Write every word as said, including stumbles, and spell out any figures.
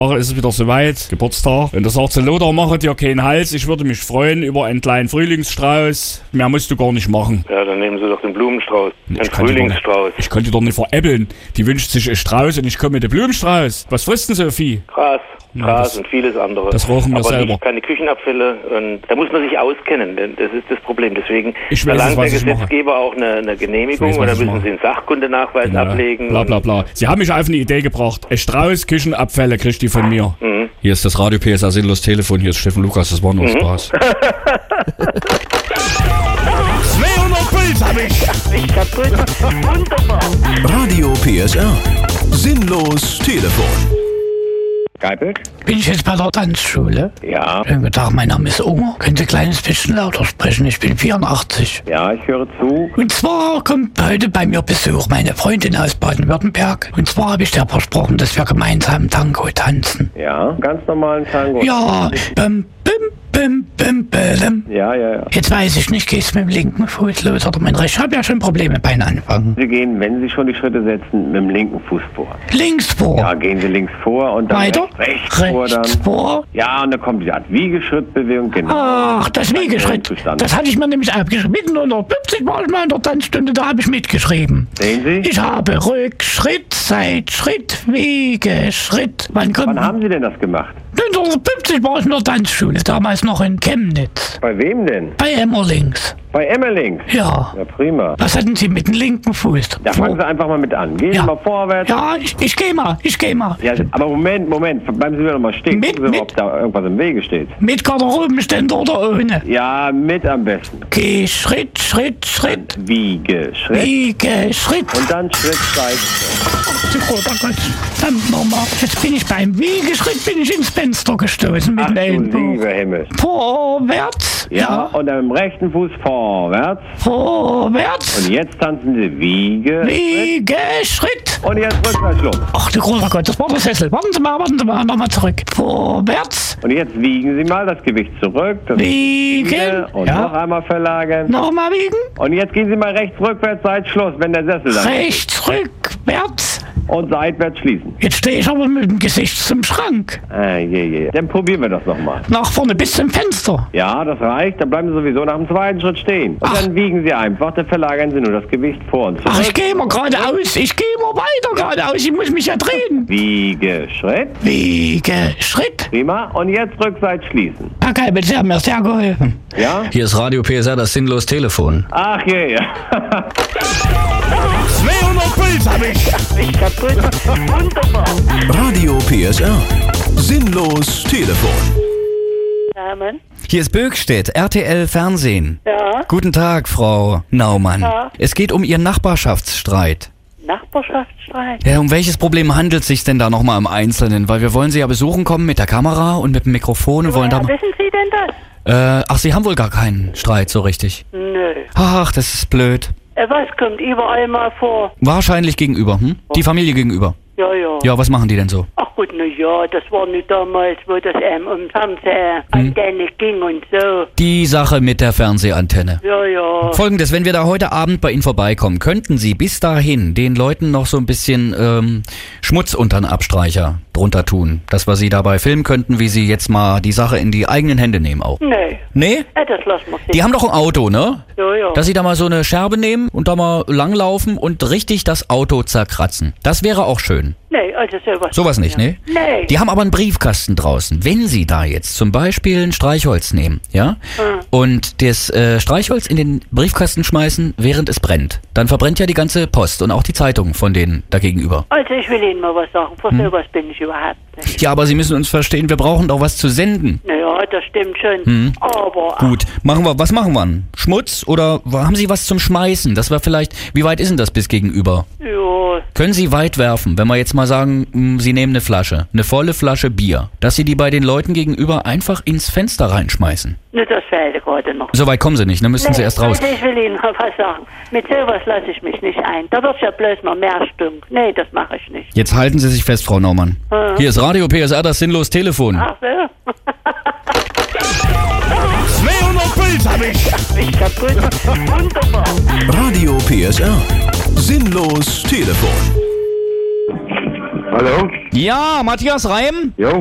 ist es wieder soweit, Geburtstag. Und da sagt sie, Lothar, mache dir keinen Hals, ich würde mich freuen über einen kleinen Frühlingsstrauß. Mehr musst du gar nicht machen. Ja, dann nehmen Sie doch den Blumenstrauß, Ich den kann die Frühlingsstrauß. doch- Ich kann die doch nicht veräppeln. Die wünscht sich einen Strauß und ich komme mit dem Blumenstrauß. Was frisst denn so viel? Gras, Ja, Gras das- und vieles andere. das rochen wir Aber selber. nicht keine Küchenabfälle. Und da muss man sich auskennen, denn das ist das Problem. Deswegen Ich weiß verlangt es, was der ich mache. Gesetzgeber auch eine, eine Genehmigung Ich weiß, was oder ich müssen mache. Sie einen Sachkundenachweis Ja, ablegen. Bla bla bla. Sie haben mich auf eine Idee gebracht. Ein Strauß Küchenabfälle kriegt die von mir. Mhm. Hier ist das Radio P S A Sinnlos Telefon. Hier ist Steffen Lukas. Das war nur Spaß. zweihundert Puls hab ich. Ich kaputt. Wunderbar. Radio P S R. Sinnlos Telefon. Geipel? Bin ich jetzt bei der Tanzschule? Ja, Schönen guten Tag, mein Name ist Unger. Können Sie ein kleines bisschen lauter sprechen? Ich bin vierundachtzig. ja, ich höre zu. Und zwar kommt heute bei mir Besuch meine Freundin aus Baden-Württemberg. Und zwar habe ich dir versprochen, dass wir gemeinsam Tango tanzen. Ja, ganz normalen Tango. Ja, bim, bim, bim, bim, bim. Ja, ja, ja. Jetzt weiß ich nicht, gehst du mit dem linken Fuß los oder mit dem rechten? Ich habe ja schon Probleme beim Anfangen. Sie gehen, wenn Sie schon die Schritte setzen, mit dem linken Fuß vor. Links vor. Ja, gehen Sie links vor und dann Weiter. rechts, rechts vor dann. Rechts vor. Ja, und dann kommt die Art Wiegeschrittbewegung, genau. Ach, das Wiegeschritt. Zustand. Das hatte ich mir nämlich abgeschrieben. Mitten unter fünfzig Mal in der Tanzstunde, da habe ich mitgeschrieben. Sehen Sie? Ich habe Rückschritt, Seitschritt, Wiegeschritt. Wann kommt Wann haben Sie denn das gemacht? neunzehnhundertfünfzig war ich in der Tanzschule, damals noch in Chemnitz. Bei wem denn? Bei Emmerlings. Bei Emmerlings? Ja. Ja, prima. Was hatten Sie mit dem linken Fuß? Da fangen Sie einfach mal mit an. Gehen Ja. Sie mal vorwärts. Ja, ich, ich geh mal, ich geh mal. Ja, aber Moment, Moment. Bleiben Sie wieder mal stehen. Mit- Gucken Sie mal, mit- ob da irgendwas im Wege steht. Mit Garderobenständer oder ohne? Ja, mit am besten. Geh Schritt, Schritt, Schritt, Wiegeschritt. Wiegeschritt. Und dann Schritt, Seite. Oh Gott, verdammt nochmal. Jetzt bin ich beim Wiegeschritt, bin ich ins Fenster gestoßen mit Ach dem du Ellenbogen. lieber Himmel. Vorwärts. Ja, und dann mit dem rechten Fuß vorwärts. Vorwärts. Und jetzt tanzen Sie Wiege. Wiegeschritt. Und jetzt rückwärts los. Ach du großer Gott, das war der Sessel. Warten Sie mal, warten Sie mal, nochmal zurück. Vorwärts. Und jetzt wiegen Sie mal das Gewicht zurück. Das Wiegen. Und Ja. noch einmal verlagern. Nochmal wiegen. Und jetzt gehen Sie mal rechts rückwärts, seit Schluss, wenn der Sessel dann Rechts, rückwärts. und seitwärts schließen. Jetzt stehe ich aber mit dem Gesicht zum Schrank. Ah, je, je. Dann probieren wir das nochmal. Nach vorne bis zum Fenster. Ja, das reicht. Dann bleiben Sie sowieso nach dem zweiten Schritt stehen. Und Ach. dann wiegen Sie einfach, dann verlagern Sie nur das Gewicht vor und zurück. Ach, ich gehe immer geradeaus. Ich gehe immer weiter geradeaus. Ich muss mich ja drehen. Wiegeschritt. Wiegeschritt. Prima. Und jetzt Rückseite schließen. Herr Geibel, Sie haben mir sehr geholfen. Ja? Hier ist Radio P S R, das Sinnlos Telefon. Ach je, ja. zweihundert Puls hab ich. Ich kaputt. Wunderbar. Radio P S R. Sinnlos Telefon. Namen? Hier ist Böckstedt, R T L Fernsehen. Ja, Guten Tag, Frau Naumann. Ja. Es geht um Ihren Nachbarschaftsstreit. Nachbarschaftsstreit. Ja, um welches Problem handelt es sich denn da nochmal im Einzelnen? Weil wir wollen Sie ja besuchen kommen mit der Kamera und mit dem Mikrofon und wollen da Woher mal... wissen Sie denn das? Äh, ach, Sie haben wohl gar keinen Streit so richtig. Nö. Ach, das ist blöd. Äh, was kommt überall mal vor? Wahrscheinlich gegenüber, hm? Die Familie gegenüber. Ja, ja. Ja, was machen die denn so? Ach gut, na ja, das war nicht damals, wo das ähm, um Fernsehantenne ging und so. Die Sache mit der Fernsehantenne. Ja, ja. Folgendes, wenn wir da heute Abend bei Ihnen vorbeikommen, könnten Sie bis dahin den Leuten noch so ein bisschen ähm, Schmutz unter den Abstreicher drunter tun, dass wir Sie dabei filmen könnten, wie Sie jetzt mal die Sache in die eigenen Hände nehmen auch. Nee, Nee? äh, das lassen wir sehen. Die haben doch ein Auto, ne? Ja, ja. Dass Sie da mal so eine Scherbe nehmen und da mal langlaufen und richtig das Auto zerkratzen. Das wäre auch schön. Nee, also sowas. Sowas nicht, ne? Nee. Die haben aber einen Briefkasten draußen. Wenn Sie da jetzt zum Beispiel ein Streichholz nehmen, ja, und das äh, Streichholz in den Briefkasten schmeißen, während es brennt, dann verbrennt ja die ganze Post und auch die Zeitung von denen dagegenüber. Also ich will Ihnen mal was sagen. Für sowas bin ich überhaupt nicht. Ja, aber Sie müssen uns verstehen, wir brauchen doch was zu senden. Naja, das stimmt schon. Aber... Gut, machen wir, was machen wir? Schmutz oder haben Sie was zum Schmeißen? Das war vielleicht, wie weit ist denn das bis gegenüber? Ja, Können Sie weit werfen, wenn wir jetzt mal sagen, mh, Sie nehmen eine Flasche, eine volle Flasche Bier, dass Sie die bei den Leuten gegenüber einfach ins Fenster reinschmeißen? nur das fehlt gerade noch. So weit kommen Sie nicht, dann müssen Sie Nee, erst raus. Also ich will Ihnen mal was sagen. Mit sowas lasse ich mich nicht ein. Da wird ja bloß noch mehr Stunk. Nee, das mache ich nicht. Jetzt halten Sie sich fest, Frau Naumann. Ja. Hier ist Radio P S R, das Sinnlos Telefon. Ach so. zweihundert Puls hab ich. Ich kaputt. Wunderbar. Radio P S R. Sinnlos Telefon. Hallo? Ja, Matthias Reim? Jo.